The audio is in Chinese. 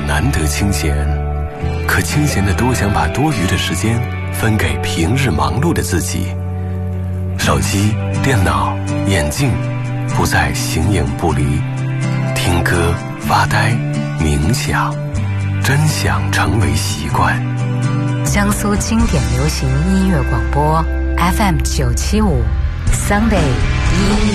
难得清闲，可清闲的多想把多余的时间分给平日忙碌的自己。手机、电脑、眼镜不再形影不离，听歌、发呆、冥想，真想成为习惯。 江苏经典流行音乐广播 FM 975 Sunday 音乐